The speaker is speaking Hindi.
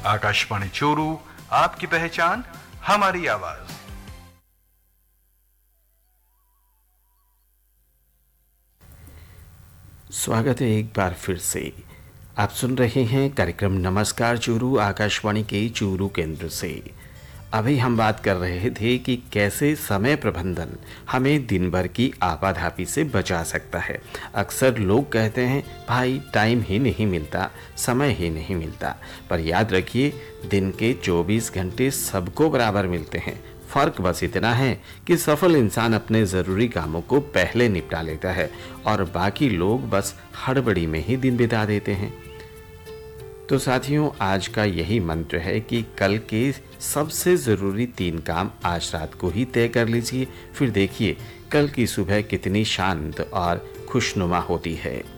आकाशवाणी चूरू, आपकी पहचान हमारी आवाज। स्वागत है एक बार फिर से। आप सुन रहे हैं कार्यक्रम नमस्कार चूरू, आकाशवाणी के चूरू केंद्र से। अभी हम बात कर रहे थे कि कैसे समय प्रबंधन हमें दिन भर की आपाधापी से बचा सकता है। अक्सर लोग कहते हैं भाई टाइम ही नहीं मिलता, समय ही नहीं मिलता, पर याद रखिए दिन के 24 घंटे सबको बराबर मिलते हैं। फ़र्क बस इतना है कि सफल इंसान अपने ज़रूरी कामों को पहले निपटा लेता है और बाकी लोग बस हड़बड़ी में ही दिन बिता देते हैं। तो साथियों, आज का यही मंत्र है कि कल के सबसे ज़रूरी 3 काम आज रात को ही तय कर लीजिए, फिर देखिए कल की सुबह कितनी शांत और खुशनुमा होती है।